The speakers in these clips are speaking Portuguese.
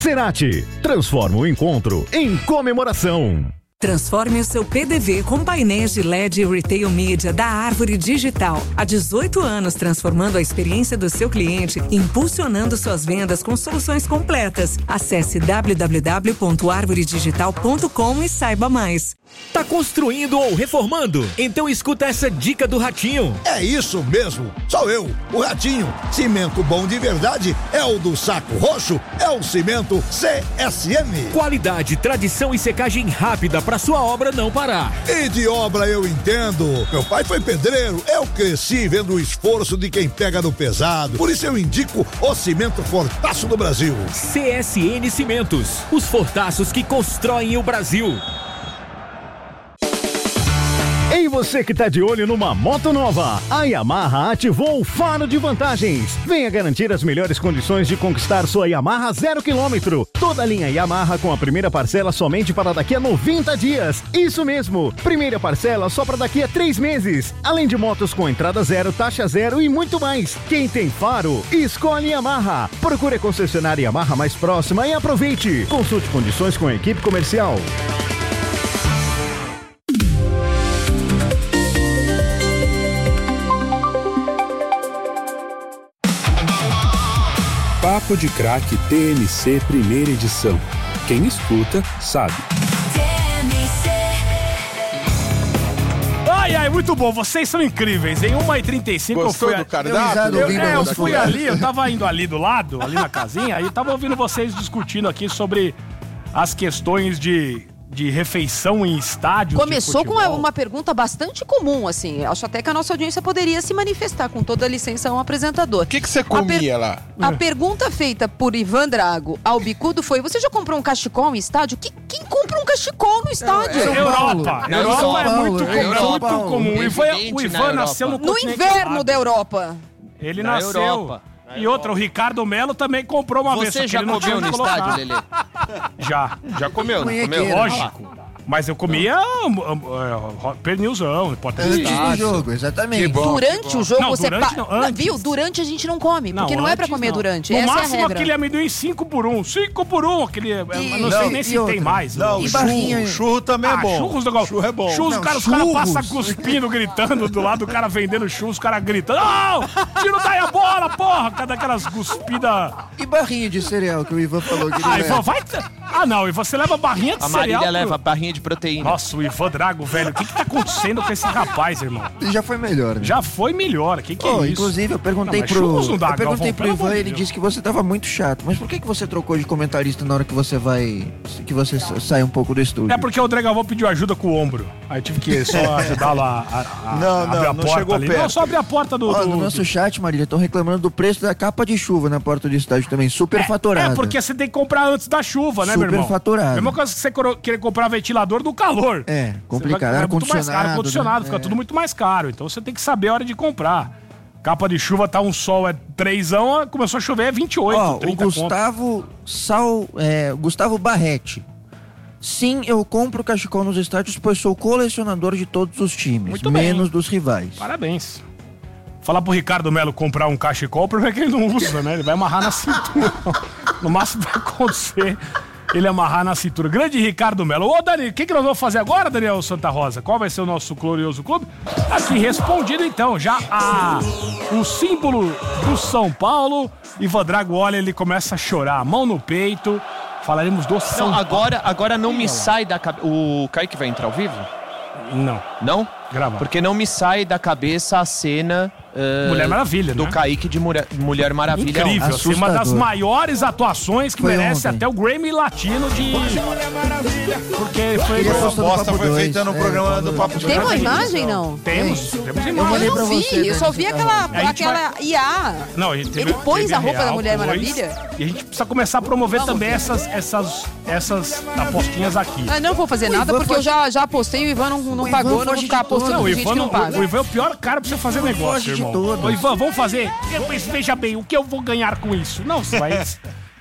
Cerati, transforma o encontro em comemoração. Transforme o seu PDV com painéis de LED Retail Media da Árvore Digital. Há 18 anos, transformando a experiência do seu cliente, impulsionando suas vendas com soluções completas. Acesse www.arvoredigital.com e saiba mais. Tá construindo ou reformando? Então escuta essa dica do Ratinho. É isso mesmo, sou eu, o Ratinho. Cimento bom de verdade é o do Saco Roxo, é o cimento CSM. Qualidade, tradição e secagem rápida pra sua obra não parar. E de obra eu entendo. Meu pai foi pedreiro, eu cresci vendo o esforço de quem pega no pesado. Por isso eu indico o cimento Fortaço do Brasil. CSN Cimentos, os fortaços que constroem o Brasil. Ei, você que tá de olho numa moto nova, a Yamaha ativou o Faro de Vantagens. Venha garantir as melhores condições de conquistar sua Yamaha 0 km. Toda a linha Yamaha com a primeira parcela somente para daqui a 90 dias. Isso mesmo, primeira parcela só para daqui a 3 meses. Além de motos com entrada zero, taxa zero e muito mais. Quem tem Faro, escolhe Yamaha. Procure a concessionária Yamaha mais próxima e aproveite. Consulte condições com a equipe comercial. Papo de Craque TMC primeira edição. Quem escuta, sabe. Ai, muito bom. Vocês são incríveis. Em 1h35 eu fui... do cardápio? Eu fui ali, eu tava indo ali do lado, ali na casinha, aí tava ouvindo vocês discutindo aqui sobre as questões de refeição em estádio. Começou com uma pergunta bastante comum, assim. Acho até que a nossa audiência poderia se manifestar, com toda a licença a um apresentador. O que você comia lá? A pergunta feita por Ivan Drago ao Bicudo foi: você já comprou um cachecol em estádio? Quem compra um cachecol no estádio? Europa é muito comum. O Ivan nasceu no inverno da Europa. Ele nasceu. E outra, o Ricardo Melo também comprou uma vez. Você já comeu no estádio, Lelê? Já. Já comeu, não comeu? Lógico. Mas eu comia pernilzão, antes do jogo, exatamente. Durante o jogo você... Antes. Viu? Durante a gente não come, porque não é pra comer durante. Essa é a regra. No máximo aquele amendoim 5 por 1. 5 por 1, aquele... não sei nem se tem mais. Não, churro também é bom. Churro é bom. Churros, os caras passam cuspindo, gritando do lado do cara vendendo churros, os caras gritando: não, tira daí a bola, porra! Cada aquelas cuspidas... E barrinha de cereal que o Ivan falou que ele Ivan, vai... não, e você leva barrinha de cereal. A Marília leva barrinha de proteína. Nossa, o Ivan Drago, velho, o que tá acontecendo com esse rapaz, irmão? Ele já foi melhor, né? Já foi melhor, que é isso? Inclusive, eu perguntei pro Ivan, ele disse que você tava muito chato. Mas por que você trocou de comentarista na hora que você sai um pouco do estúdio? É porque o Dragavão pediu ajuda com o ombro. Aí tive que só ajudá-lo a abrir a porta chegou ali. perto. Não, só abrir a porta do... No nosso chat, Marília, estão reclamando do preço da capa de chuva na porta do estádio também, super faturada. É, porque você tem que comprar antes da chuva, né, meu irmão? Super faturada. Mesma coisa que você querer comprar ventilador do calor. É, complicado. É muito mais caro, ar-condicionado, fica tudo muito mais caro. Então você tem que saber a hora de comprar. Capa de chuva, tá um sol, é 3ão, começou a chover, é 28, 30 o Gustavo Barretti. Sim, eu compro cachecol nos estádios, pois sou colecionador de todos os times, muito menos bem. Dos rivais. Parabéns. Falar pro Ricardo Melo comprar um cachecol, porque ele não usa, né? Ele vai amarrar na cintura. No máximo vai acontecer ele amarrar na cintura. Grande Ricardo Melo. Ô, Dani, o que nós vamos fazer agora, Daniel Santa Rosa? Qual vai ser o nosso glorioso clube? Aqui, respondido então, já o símbolo do São Paulo. Ivan Drago, olha, ele começa a chorar, mão no peito. Falaremos do São Paulo. Agora não me sai da cabeça... O Kaique vai entrar ao vivo? Não. Não? Grava. Porque não me sai da cabeça a cena... Mulher Maravilha, do né? Kaique de Mulher Maravilha. Incrível, assim, uma das maiores atuações que merece até o Grammy Latino de... Porque foi... A aposta foi feita no programa do Papo de Tem uma imagem, não? Temos imagem. Eu não vi, eu só vi aquela IA. Não, ele pôs a roupa da Mulher Maravilha? E a gente precisa começar a promover também essas apostinhas aqui. Não vou fazer nada, porque eu já apostei e o Ivan não pagou, não vou ficar apostando gente que não paga. O Ivan é o pior cara pra você fazer negócio, irmão. Ô, Ivan, vamos fazer. Veja bem, o que eu vou ganhar com isso? Não, você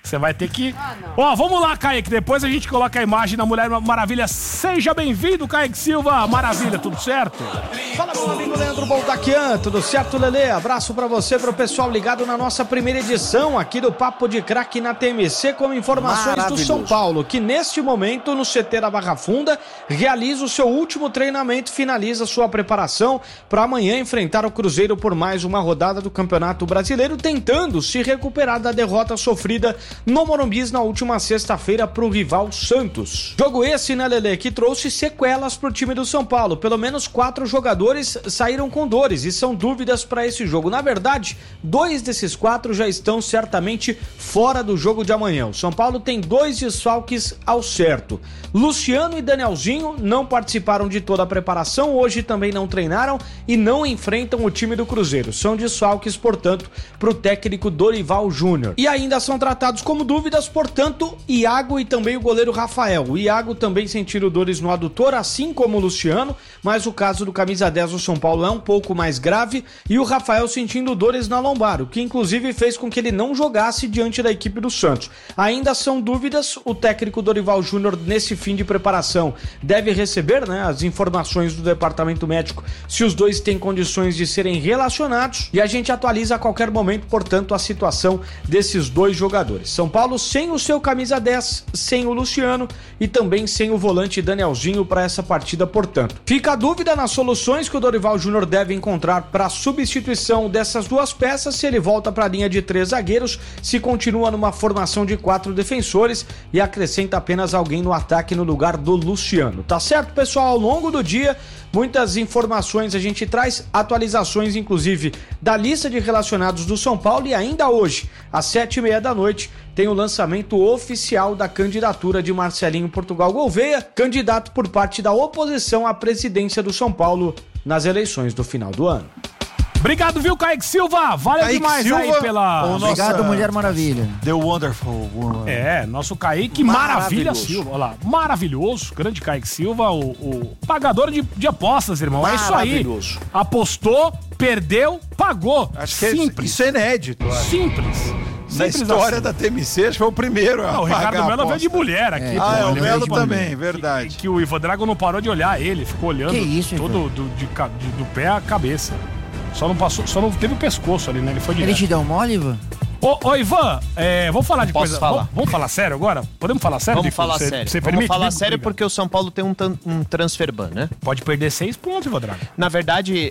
Você vai ter que... Ó, vamos lá, Kaique, depois a gente coloca a imagem da Mulher Maravilha. Seja bem-vindo, Kaique Silva. Maravilha, tudo certo? Fala, meu amigo Leandro Boltaquian, tudo certo, Lelê? Abraço pra você, pro pessoal ligado na nossa primeira edição aqui do Papo de Craque na TMC, com informações do São Paulo, que neste momento no CT da Barra Funda realiza o seu último treinamento, finaliza sua preparação para amanhã enfrentar o Cruzeiro por mais uma rodada do Campeonato Brasileiro, tentando se recuperar da derrota sofrida no Morumbi na última sexta-feira pro rival Santos. Jogo esse, né, Lelê, que trouxe sequelas pro time do São Paulo. Pelo menos 4 jogadores saíram com dores e são dúvidas para esse jogo. Na verdade, 2 desses 4 já estão certamente fora do jogo de amanhã. O São Paulo tem 2 desfalques ao certo. Luciano e Danielzinho não participaram de toda a preparação, hoje também não treinaram e não enfrentam o time do Cruzeiro. São desfalques, portanto, para o técnico Dorival Júnior. E ainda são tratados como dúvidas, portanto, Iago e também o goleiro Rafael. O Iago também sentiu dores no adutor, assim como o Luciano, mas o caso do camisa 10 do São Paulo é um pouco mais grave, e o Rafael sentindo dores na lombar, o que inclusive fez com que ele não jogasse diante da equipe do Santos. Ainda são dúvidas, o técnico Dorival Júnior, nesse fim de preparação, deve receber, né, as informações do departamento médico se os dois têm condições de serem relacionados, e a gente atualiza a qualquer momento, portanto, a situação desses 2 jogadores. São Paulo sem o seu camisa 10, sem o Luciano e também sem o volante Danielzinho para essa partida, portanto. Fica a dúvida nas soluções que o Dorival Júnior deve encontrar para a substituição dessas 2 peças, se ele volta para a linha de 3 zagueiros, se continua numa formação de 4 defensores e acrescenta apenas alguém no ataque no lugar do Luciano. Tá certo, pessoal? Ao longo do dia, muitas informações a gente traz, atualizações inclusive da lista de relacionados do São Paulo, e ainda hoje, às 7h30 da noite, tem o lançamento oficial da candidatura de Marcelinho Portugal Gouveia, candidato por parte da oposição à presidência do São Paulo nas eleições do final do ano. Obrigado, viu, Kaique Silva? Valeu Kaique demais Silva, aí pela... Obrigado, Mulher Maravilha. The Wonderful Woman. Nosso Kaique Maravilha Silva. Olha lá, maravilhoso. Grande Kaique Silva, o pagador de apostas, irmão. É isso aí. Apostou, perdeu, pagou. Acho que simples. Isso é inédito. Simples. Na história da TMC, acho que foi o primeiro a o Ricardo Melo veio de mulher aqui. O Melo também, verdade. Que o Ivan Drago não parou de olhar ele, ficou olhando todo do pé à cabeça. Só não teve o pescoço ali, né? Ele foi direto. Ele te deu mole, Ivan? Ô Ivan, vamos falar de coisa... Falar. Vamos falar sério agora? Podemos falar sério? Vamos falar sério. Vamos falar sério porque o São Paulo tem um transfer ban, né? Pode perder 6 pontos, Ivan Drago. Na verdade,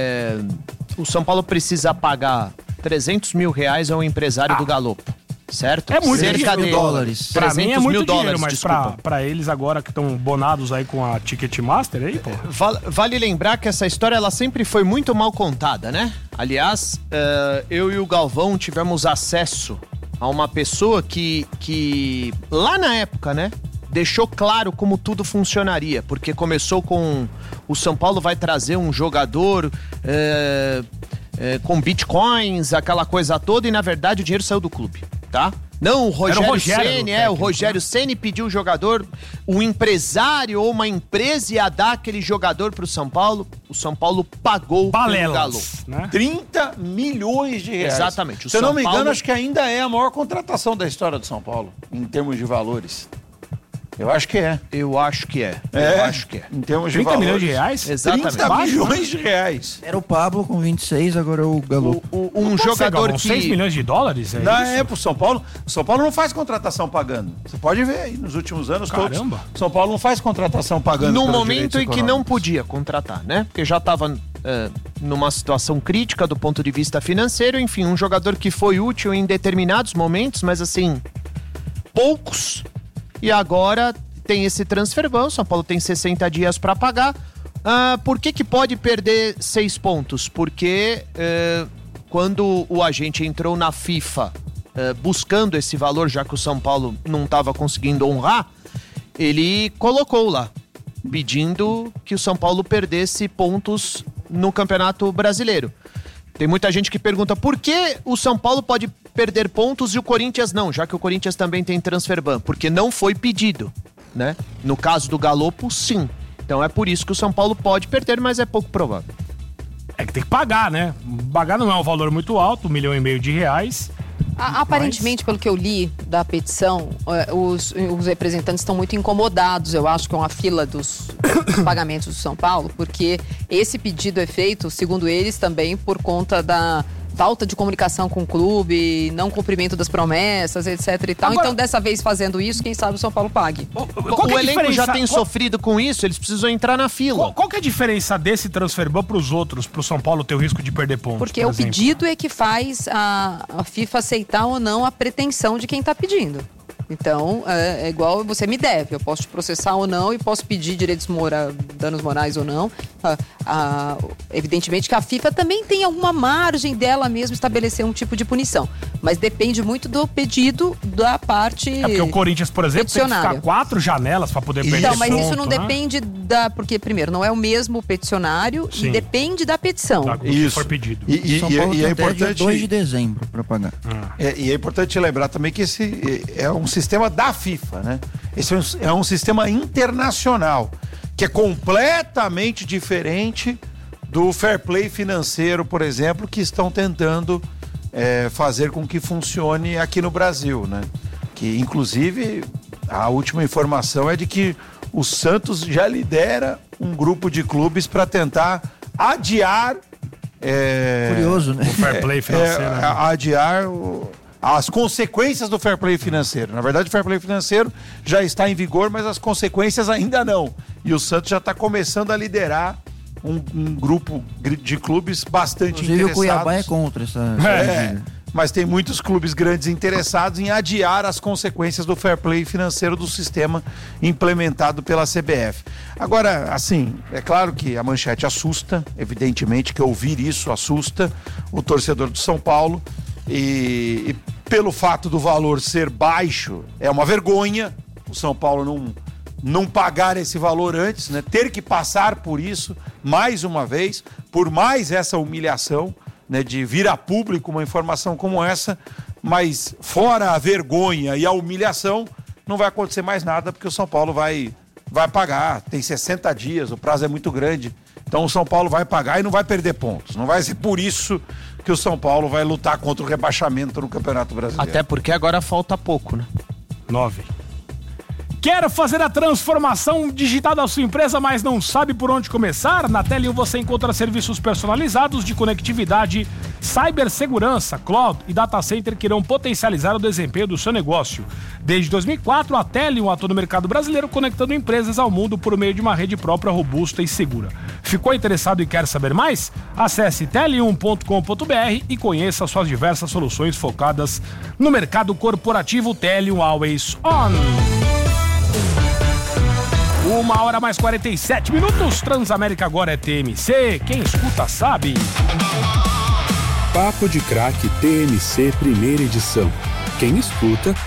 o São Paulo precisa pagar R$300 mil ao empresário do Galopo. Certo? É muito cerca de dólares. Pra mim é muito dinheiro, mas desculpa. pra eles agora que estão bonados aí com a Ticketmaster aí, pô. Vale lembrar que essa história ela sempre foi muito mal contada, né? Aliás, eu e o Galvão tivemos acesso a uma pessoa que lá na época, né, deixou claro como tudo funcionaria, porque começou com o São Paulo vai trazer um jogador com bitcoins, aquela coisa toda, e na verdade o dinheiro saiu do clube, tá? Não, o Rogério Ceni, o Rogério Ceni pediu o jogador, um empresário ou uma empresa ia dar aquele jogador pro São Paulo, o São Paulo pagou pelo Galo. Né? 30 milhões de reais. Exatamente. Se eu não me engano, acho que ainda é a maior contratação da história do São Paulo, em termos de valores. Eu acho que é. Eu acho que é. Em termos de 30 valores. milhões de reais? Exatamente. 30 milhões de reais. Era o Pablo com 26, agora é o Galo. Um jogador que... 6 milhões de dólares? Pro São Paulo. O São Paulo não faz contratação pagando. Você pode ver aí, nos últimos anos todos. São Paulo não faz contratação pagando. No momento em que não podia contratar, né? Porque já estava numa situação crítica do ponto de vista financeiro. Enfim, um jogador que foi útil em determinados momentos, mas assim, poucos. E agora tem esse transfer ban, o São Paulo tem 60 dias para pagar. Por que pode perder 6 pontos? Porque quando o agente entrou na FIFA buscando esse valor, já que o São Paulo não estava conseguindo honrar, ele colocou lá, pedindo que o São Paulo perdesse pontos no Campeonato Brasileiro. Tem muita gente que pergunta por que o São Paulo pode perder pontos e o Corinthians não, já que o Corinthians também tem transfer ban, porque não foi pedido, né? No caso do Galopo, sim. Então é por isso que o São Paulo pode perder, mas é pouco provável. É que tem que pagar, né? Pagar não é um valor muito alto, R$1,5 milhão de reais. Aparentemente, pelo que eu li da petição, os representantes estão muito incomodados, eu acho, com a fila dos pagamentos do São Paulo, porque esse pedido é feito, segundo eles, também por conta da falta de comunicação com o clube, não cumprimento das promessas, etc e tal. Agora, então, dessa vez fazendo isso, quem sabe o São Paulo pague. O elenco já tem sofrido com isso, eles precisam entrar na fila. Qual que é a diferença desse transfer ban pros outros, pro São Paulo ter o risco de perder pontos? Porque o pedido é que faz a FIFA aceitar ou não a pretensão de quem tá pedindo. Então, é igual você me deve. Eu posso te processar ou não e posso pedir danos morais ou não. Evidentemente que a FIFA também tem alguma margem dela mesmo estabelecer um tipo de punição. Mas depende muito do pedido da parte porque o Corinthians, por exemplo, tem que ficar 4 janelas para poder perder ponto. Mas isso não depende porque, primeiro, não é o mesmo peticionário. Sim. E depende da petição. Isso. For pedido. São Paulo é importante 2 de dezembro para pagar. E é importante lembrar também que esse é um sistema da FIFA, né? Esse é um sistema internacional, que é completamente diferente do fair play financeiro, por exemplo, que estão tentando fazer com que funcione aqui no Brasil, né? Que, inclusive, a última informação é de que o Santos já lidera um grupo de clubes para tentar adiar... Curioso, né? O fair play financeiro. Adiar as consequências do fair play financeiro. Na verdade, o fair play financeiro já está em vigor, mas as consequências ainda não. E o Santos já está começando a liderar um grupo de clubes bastante interessados. O Cuiabá é contra essa mas tem muitos clubes grandes interessados em adiar as consequências do fair play financeiro do sistema implementado pela CBF. Agora, assim, é claro que a manchete assusta, evidentemente que ouvir isso assusta o torcedor do São Paulo, e pelo fato do valor ser baixo, é uma vergonha o São Paulo não pagar esse valor antes, né? Ter que passar por isso mais uma vez, por mais essa humilhação, né, de vir a público uma informação como essa, mas fora a vergonha e a humilhação, não vai acontecer mais nada, porque o São Paulo vai pagar, tem 60 dias, o prazo é muito grande, então o São Paulo vai pagar e não vai perder pontos, não vai ser por isso que o São Paulo vai lutar contra o rebaixamento no Campeonato Brasileiro. Até porque agora falta pouco, né? 9. Quer fazer a transformação digital da sua empresa, mas não sabe por onde começar? Na Tele1 você encontra serviços personalizados de conectividade, cibersegurança, cloud e data center que irão potencializar o desempenho do seu negócio. Desde 2004, a Tele1 atua no mercado brasileiro, conectando empresas ao mundo por meio de uma rede própria, robusta e segura. Ficou interessado e quer saber mais? Acesse tele1.com.br e conheça suas diversas soluções focadas no mercado corporativo. Tele1 Always On. 1h mais 47 minutos. Transamérica agora é TMC. Quem escuta sabe. Papo de Craque TMC, primeira edição. Quem escuta